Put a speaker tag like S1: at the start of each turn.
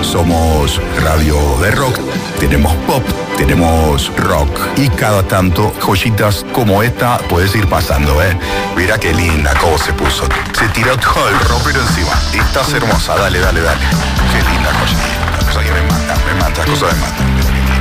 S1: Somos radio de rock, tenemos pop, tenemos rock y cada tanto joyitas como esta puedes ir pasando, ¿eh? Mira qué linda cómo se puso. Se tiró todo el ropero encima. Y estás hermosa, dale. Qué linda joyita. La cosa que me mata, las cosas me matan.